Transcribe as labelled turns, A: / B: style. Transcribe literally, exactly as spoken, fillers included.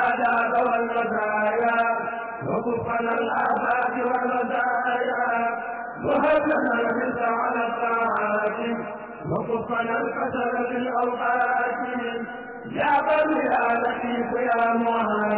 A: الآداب والمزايا وكفنا الآفات والمزايا وهب لنا الرزق على الطاعات وكفنا الكسل في الأوقات يا بر يا لطيف يا معان